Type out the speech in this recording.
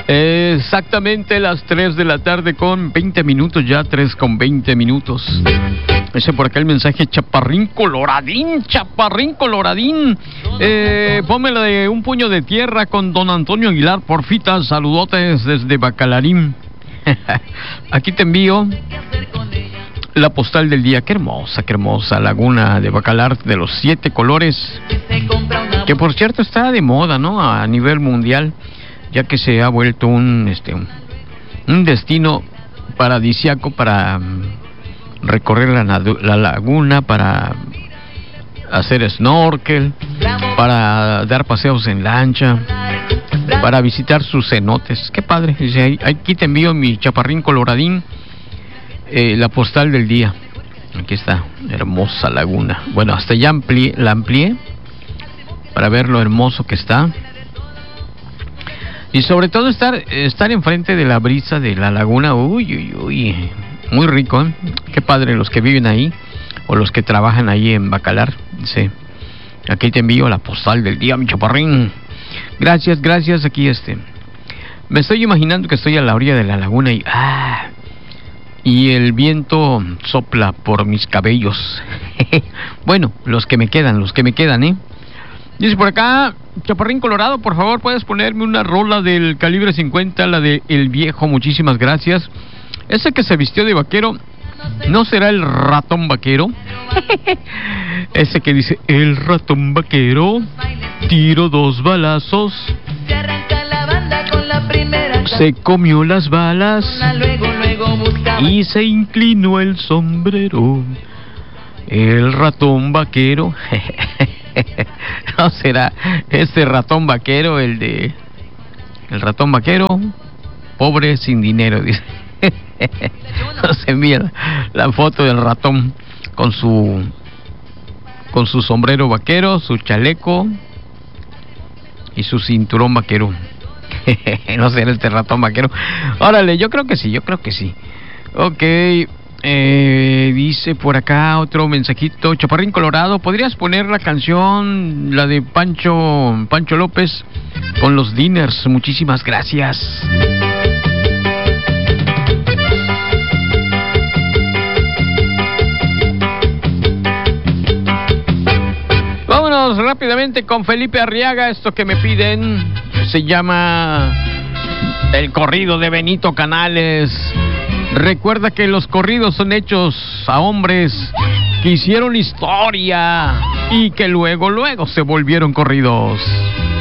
Exactamente las 3 de la tarde con 20 minutos, ya 3 con 20 minutos. Ese por acá el mensaje, Chaparrín Coloradín. Pónmela de Un Puño de Tierra con don Antonio Aguilar, porfita, saludotes desde Bacalarín. Aquí te envío la postal del día. Qué hermosa laguna de Bacalar de los 7 colores, que por cierto está de moda, ¿no? A nivel mundial, ya que se ha vuelto un destino paradisíaco para recorrer la laguna, para hacer snorkel, para dar paseos en lancha, para visitar sus cenotes. Qué padre. Aquí te envío, mi Chaparrín Coloradín, la postal del día. Aquí está, hermosa laguna. Bueno, hasta ya la amplié para ver lo hermoso que está. Y sobre todo estar enfrente de la brisa de la laguna. Uy, muy rico, ¿eh? Qué padre los que viven ahí o los que trabajan ahí en Bacalar. Sí. Aquí te envío la postal del día, mi Chaparrín. Gracias. Aquí me estoy imaginando que estoy a la orilla de la laguna y el viento sopla por mis cabellos. Bueno, los que me quedan, ¿eh? Dice por acá, Chaparrín Colorado, por favor, ¿puedes ponerme una rola del calibre 50, la de El Viejo? Muchísimas gracias. Ese que se vistió de vaquero, ¿no será el ratón vaquero? Ese que dice, el ratón vaquero, tiro 2 balazos, se comió las balas y se inclinó el sombrero. El ratón vaquero. ¿No será este ratón vaquero el ratón vaquero, pobre sin dinero? Dice. Nos envía la foto del ratón con su sombrero vaquero, su chaleco y su cinturón vaquero. No será este ratón vaquero. Órale, yo creo que sí. Ok, dice por acá otro mensajito. Chaparrín Colorado, ¿podrías poner la canción, la de Pancho López con los Diners? Muchísimas gracias. Vámonos rápidamente con Felipe Arriaga. Esto que me piden se llama El corrido de Benito Canales. Recuerda que los corridos son hechos a hombres que hicieron historia y que luego se volvieron corridos.